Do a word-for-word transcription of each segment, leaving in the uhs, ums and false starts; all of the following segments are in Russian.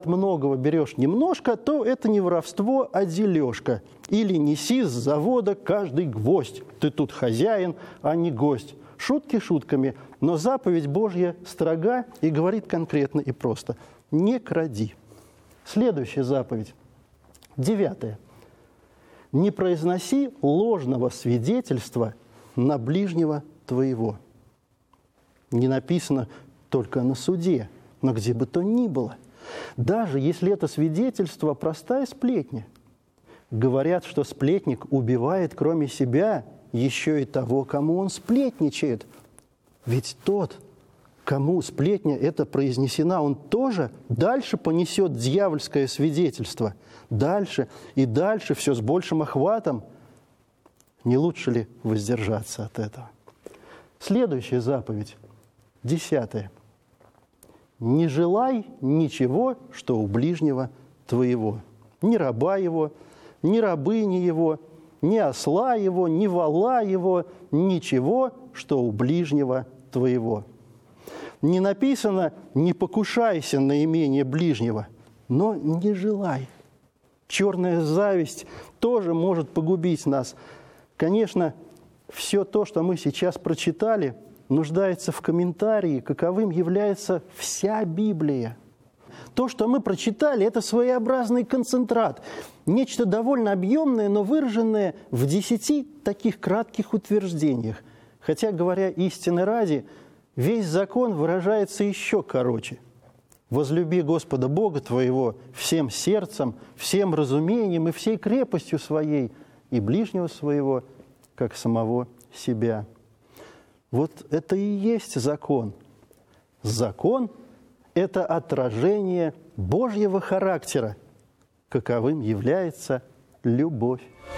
многого берешь немножко, то это не воровство, а дележка. Или неси с завода каждый гвоздь. Ты тут хозяин, а не гость. Шутки шутками, но заповедь Божья строга и говорит конкретно и просто. Не кради. Следующая заповедь. Девятая. Не произноси ложного свидетельства на ближнего твоего. Не написано только на суде, но где бы то ни было. Даже если это свидетельство простая сплетня. Говорят, что сплетник убивает кроме себя еще и того, кому он сплетничает. Ведь тот, кому сплетня эта произнесена, он тоже дальше понесет дьявольское свидетельство. Дальше и дальше, все с большим охватом. Не лучше ли воздержаться от этого? Следующая заповедь, десятая. Не желай ничего, что у ближнего твоего. Ни раба его, ни рабыни его, ни осла его, ни вола его, ничего, что у ближнего твоего. Не написано «не покушайся на имение ближнего», но не желай. Черная зависть тоже может погубить нас. Конечно, все то, что мы сейчас прочитали, нуждается в комментарии, каковым является вся Библия. То, что мы прочитали, это своеобразный концентрат. Нечто довольно объемное, но выраженное в десяти таких кратких утверждениях. Хотя, говоря истины ради, весь закон выражается еще короче. «Возлюби Господа Бога твоего всем сердцем, всем разумением и всей крепостью своей, и ближнего своего, как самого себя». Вот это и есть закон. Закон – это отражение Божьего характера, каковым является любовь.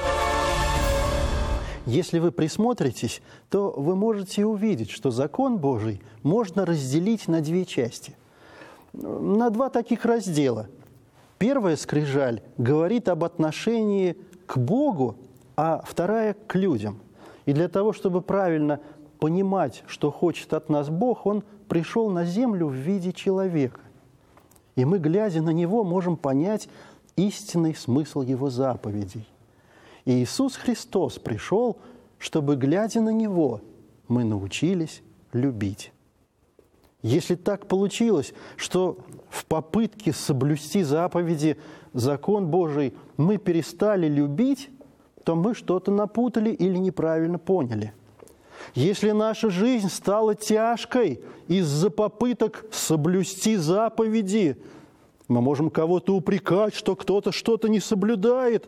Если вы присмотритесь, то вы можете увидеть, что закон Божий можно разделить на две части. На два таких раздела. Первая скрижаль говорит об отношении к Богу, а вторая – к людям. И для того, чтобы правильно понимать, что хочет от нас Бог, Он пришел на землю в виде человека. И мы, глядя на Него, можем понять истинный смысл Его заповедей. И Иисус Христос пришел, чтобы, глядя на Него, мы научились любить. Если так получилось, что в попытке соблюсти заповеди, закон Божий, мы перестали любить, то мы что-то напутали или неправильно поняли. Если наша жизнь стала тяжкой из-за попыток соблюсти заповеди, мы можем кого-то упрекать, что кто-то что-то не соблюдает.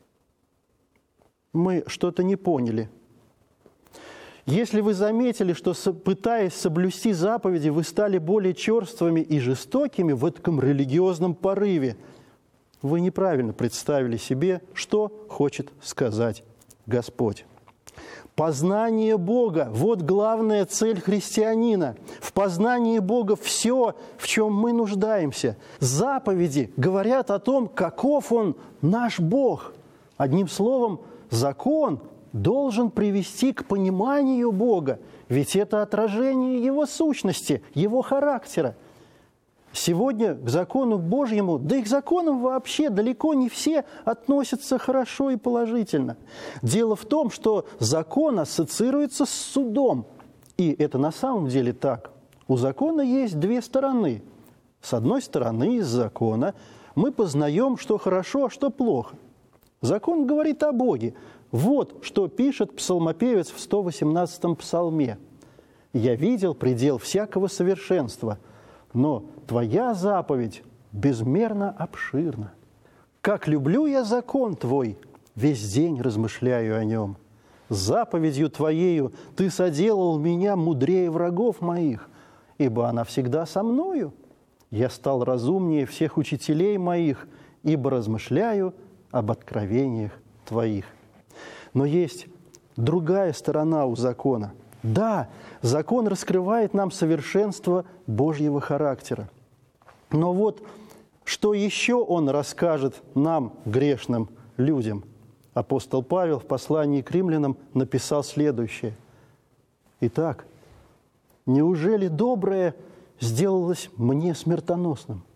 Мы что-то не поняли. Если вы заметили, что, пытаясь соблюсти заповеди, вы стали более черствыми и жестокими в этом религиозном порыве, вы неправильно представили себе, что хочет сказать Господь. Познание Бога – вот главная цель христианина. В познании Бога все, в чем мы нуждаемся. Заповеди говорят о том, каков Он, наш Бог. Одним словом, закон должен привести к пониманию Бога, ведь это отражение Его сущности, Его характера. Сегодня к закону Божьему, да и к законам вообще далеко не все относятся хорошо и положительно. Дело в том, что закон ассоциируется с судом. И это на самом деле так. У закона есть две стороны. С одной стороны, из закона мы познаем, что хорошо, а что плохо. Закон говорит о Боге. Вот что пишет псалмопевец в сто восемнадцатом псалме. «Я видел предел всякого совершенства, но Твоя заповедь безмерно обширна. Как люблю я закон Твой, весь день размышляю о нем. Заповедью Твоею Ты соделал меня мудрее врагов моих, ибо она всегда со мною. Я стал разумнее всех учителей моих, ибо размышляю об откровениях Твоих». Но есть другая сторона у закона. Да, закон раскрывает нам совершенство Божьего характера. Но вот что еще он расскажет нам, грешным людям? Апостол Павел в послании к римлянам написал следующее. «Итак, неужели доброе сделалось мне смертоносным?